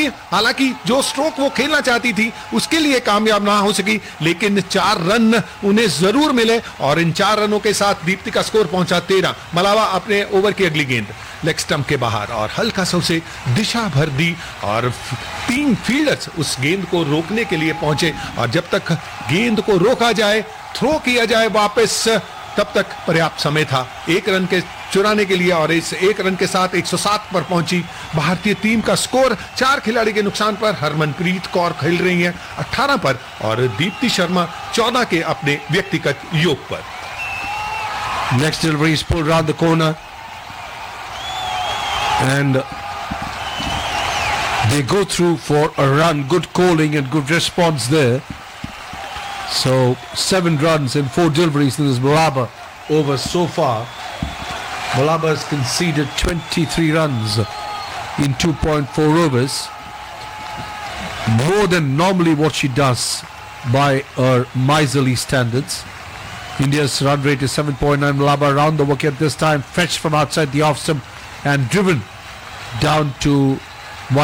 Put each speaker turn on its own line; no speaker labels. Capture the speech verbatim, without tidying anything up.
दीप्ति हालांकि जो स्ट्रोक वो खेलना चाहती थी उसके लिए कामयाब ना हो सकी, लेकिन चार रन उन्हें जरूर मिले और इन चार रनों के साथ दीप्ति का स्कोर पहुंचा तेरह। मलावा अपने ओवर की अगली गेंद लेग स्टंप के बाहर और हल्का सा उसे दिशा भर दी और तीन फील्डर्स उस गेंद को रोकने के लिए पहुंचे और जब तक गेंद को रोका जाए, थ्रो किया जाए वापस, तब तक पर्याप्त समय था एक रन के चुराने के लिए और इस एक रन के साथ एक सौ सात पर पहुंची भारतीय टीम का स्कोर। चार खिलाड़ी के नुकसान पर हरमनप्रीत कौर खेल रही हैं अठारह पर और दीप्ति शर्मा चौदह के अपने व्यक्तिगत योग पर।
Next delivery is pulled around the corner and they go through for a run. Good calling and good response there. So seven runs and four deliveries in this Malaba over so far. Malaba has conceded twenty-three runs in two point four overs, more than normally what she does by her miserly standards. India's run rate is seven point nine. Malaba around the wicket this time, fetched from outside the off stump and driven down to